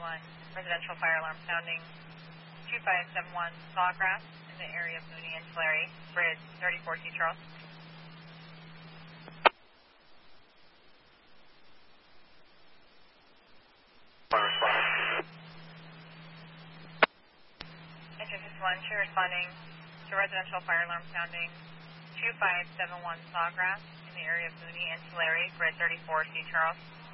residential fire alarm sounding 2571 Sawgrass in the area of Mooney and Tulare, Bridge 34C Charles. Entry 61, she responding to residential fire alarm sounding 2571 Sawgrass in the area of Mooney and Tulare, Bridge 34C Charles.